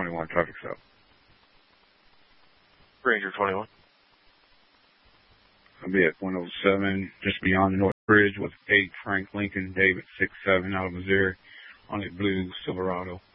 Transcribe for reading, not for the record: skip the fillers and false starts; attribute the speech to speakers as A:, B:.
A: 21 traffic stop.
B: Ranger 21.
A: I'll be at 107, just beyond the North Bridge with 8 Frank Lincoln, David 67 out of Missouri on a blue Silverado.